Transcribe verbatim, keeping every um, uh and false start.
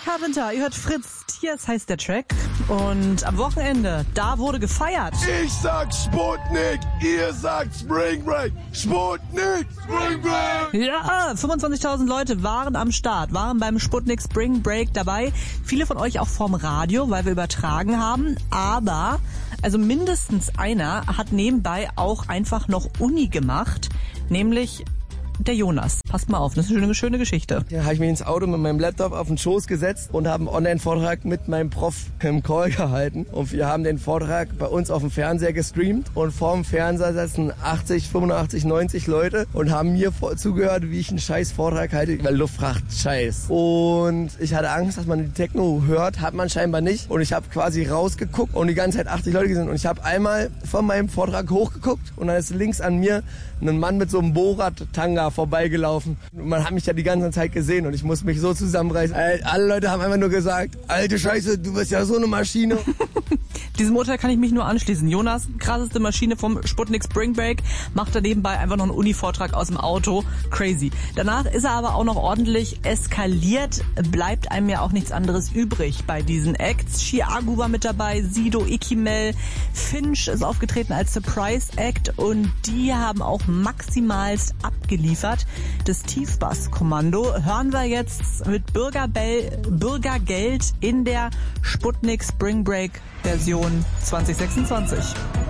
Carpenter, ihr hört Fritz, Tiers heißt der Track. Und am Wochenende, da wurde gefeiert. Ich sag Sputnik, ihr sagt Spring Break. Sputnik, Spring Break. Ja, fünfundzwanzigtausend Leute waren am Start, waren beim Sputnik Spring Break dabei. Viele von euch auch vorm Radio, weil wir übertragen haben. Aber, also mindestens einer hat nebenbei auch einfach noch Uni gemacht, nämlich der Jonas. Passt mal auf, das ist eine schöne, schöne Geschichte. Ja, habe ich mich ins Auto mit meinem Laptop auf den Schoß gesetzt und habe einen Online-Vortrag mit meinem Prof im Call gehalten. Und wir haben den Vortrag bei uns auf dem Fernseher gestreamt. Und vor dem Fernseher sitzen achtzig, fünfundachtzig, neunzig Leute und haben mir vor- zugehört, wie ich einen scheiß Vortrag halte, weil Luftfracht scheiß. Und ich hatte Angst, dass man die Techno hört, hat man scheinbar nicht. Und ich habe quasi rausgeguckt und die ganze Zeit achtzig Leute gesehen. Und ich habe einmal von meinem Vortrag hochgeguckt und dann ist links an mir ein Mann mit so einem Borat-Tanga vorbeigelaufen. Und man hat mich ja die ganze Zeit gesehen und ich muss mich so zusammenreißen. Alle Leute haben einfach nur gesagt, alte Scheiße, du bist ja so eine Maschine. Diesem Urteil kann ich mich nur anschließen. Jonas, krasseste Maschine vom Sputnik Spring Break, macht da nebenbei einfach noch einen Uni-Vortrag aus dem Auto. Crazy. Danach ist er aber auch noch ordentlich eskaliert. Bleibt einem ja auch nichts anderes übrig bei diesen Acts. Chiago war mit dabei, Sido, Ikimel, Finch ist aufgetreten als Surprise Act und die haben auch maximalst abgeliefert. Das Tiefbass-Kommando hören wir jetzt mit Bürgerbell, Bürgergeld in der Sputnik Spring Break Version zwanzig sechsundzwanzig.